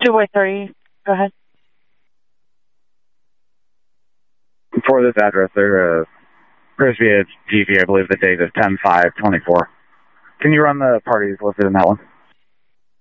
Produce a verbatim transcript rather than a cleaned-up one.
two way three. Go ahead. For this address, there uh, Crispy at G V, I believe the date is ten five twenty-four. Can you run the parties listed in that one?